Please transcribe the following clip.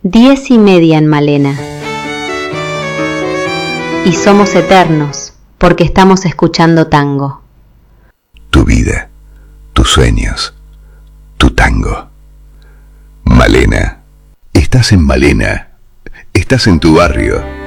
10:30 en Malena. Y somos eternos porque estamos escuchando tango. Tu vida, tus sueños, tu tango. Malena. Estás en Malena. Estás en tu barrio.